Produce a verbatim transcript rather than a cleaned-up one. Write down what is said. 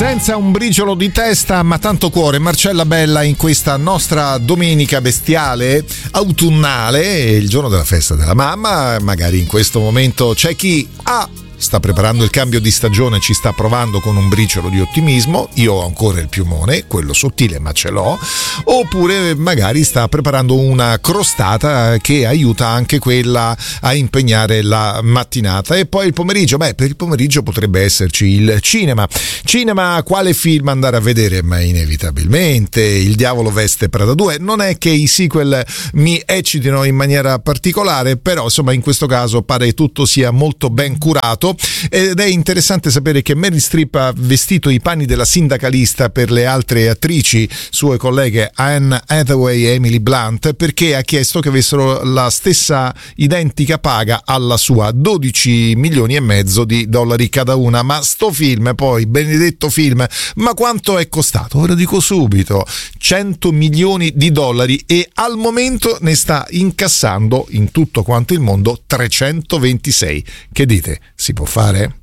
Senza un briciolo di testa ma tanto cuore, Marcella Bella in questa nostra domenica bestiale autunnale, il giorno della festa della mamma. Magari in questo momento c'è chi ha sta preparando il cambio di stagione, ci sta provando con un briciolo di ottimismo. Io ho ancora il piumone, quello sottile ma ce l'ho. Oppure magari sta preparando una crostata che aiuta anche quella a impegnare la mattinata. E poi il pomeriggio, beh, per il pomeriggio potrebbe esserci il cinema. Cinema, quale film andare a vedere? Ma inevitabilmente Il diavolo veste Prada due. Non è che i sequel mi eccitino in maniera particolare, però insomma in questo caso pare tutto sia molto ben curato. Ed è interessante sapere che Meryl Streep ha vestito i panni della sindacalista per le altre attrici, sue colleghe Anne Hathaway e Emily Blunt, perché ha chiesto che avessero la stessa identica paga alla sua, dodici milioni e mezzo di dollari cada una. Ma sto film, poi, benedetto film, ma quanto è costato? Ora dico subito, cento milioni di dollari, e al momento ne sta incassando in tutto quanto il mondo trecentoventisei. Che dite? Si può fare?